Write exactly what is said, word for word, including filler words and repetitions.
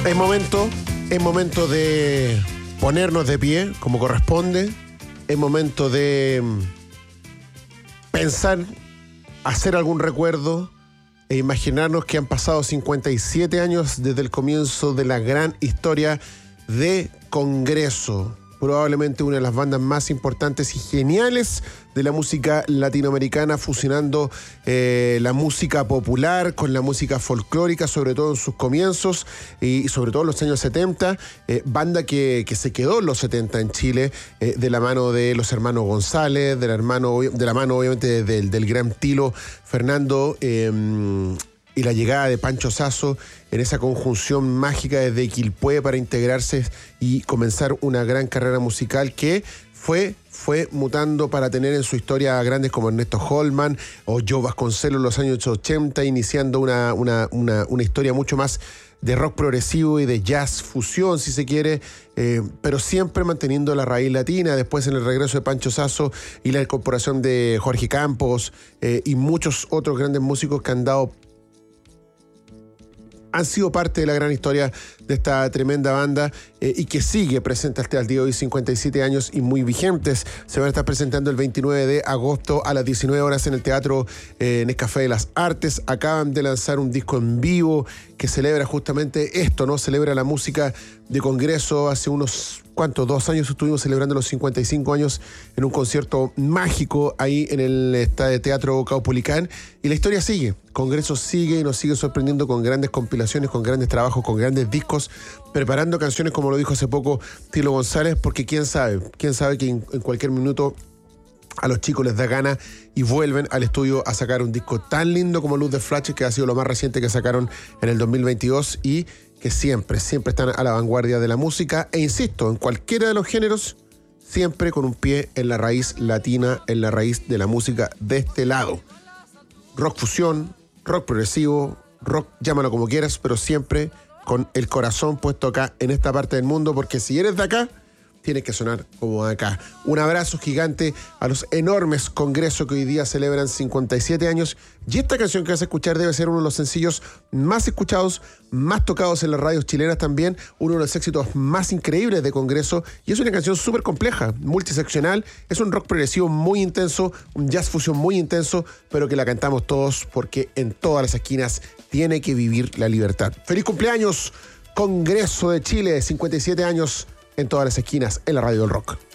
Es momento, es momento de ponernos de pie como corresponde. Es momento de pensar, hacer algún recuerdo e imaginarnos que han pasado cincuenta y siete años desde el comienzo de la gran historia de Congreso. Probablemente una de las bandas más importantes y geniales de la música latinoamericana, fusionando eh, la música popular con la música folclórica, sobre todo en sus comienzos y sobre todo en los años setenta. Eh, banda que, que se quedó en los setenta en Chile, eh, de la mano de los hermanos González, de la, hermano, de la mano obviamente del, del gran Tilo Fernando, eh, y la llegada de Pancho Sasso en esa conjunción mágica desde Quilpué para integrarse y comenzar una gran carrera musical que fue, fue mutando para tener en su historia a grandes como Ernesto Holman o Joe Vasconcelos en los años ochenta, iniciando una, una, una, una historia mucho más de rock progresivo y de jazz fusión, si se quiere, eh, pero siempre manteniendo la raíz latina. Después, en el regreso de Pancho Sasso y la incorporación de Jorge Campos eh, y muchos otros grandes músicos que han dado han sido parte de la gran historia de esta tremenda banda eh, y que sigue presente hasta el día de hoy, cincuenta y siete años y muy vigentes. Se van a estar presentando el veintinueve de agosto a las diecinueve horas en el Teatro eh, Nescafé de las Artes. Acaban de lanzar un disco en vivo que celebra justamente esto, ¿no? Celebra la música de Congreso. Hace unos, ¿cuántos? Dos años estuvimos celebrando los cincuenta y cinco años en un concierto mágico ahí en el Teatro Caupolicán. Y la historia sigue. Congreso sigue y nos sigue sorprendiendo con grandes compilaciones, con grandes trabajos, con grandes discos, preparando canciones, como lo dijo hace poco Tilo González, porque quién sabe, quién sabe que en, en cualquier minuto a los chicos les da gana y vuelven al estudio a sacar un disco tan lindo como Luz de Flash, que ha sido lo más reciente que sacaron en el dos mil veintidós y que siempre, siempre están a la vanguardia de la música. E insisto, en cualquiera de los géneros, siempre con un pie en la raíz latina, en la raíz de la música de este lado. Rock fusión, rock progresivo, rock, llámalo como quieras, pero siempre con el corazón puesto acá en esta parte del mundo, porque si eres de acá, tienes que sonar como acá. Un abrazo gigante a los enormes Congresos que hoy día celebran cincuenta y siete años. Y esta canción que vas a escuchar debe ser uno de los sencillos más escuchados, más tocados en las radios chilenas también, uno de los éxitos más increíbles de Congreso. Y es una canción súper compleja, multiseccional. Es un rock progresivo muy intenso, un jazz fusión muy intenso, pero que la cantamos todos porque en todas las esquinas tiene que vivir la libertad. ¡Feliz cumpleaños, Congreso de Chile! cincuenta y siete años en todas las esquinas en la radio del rock.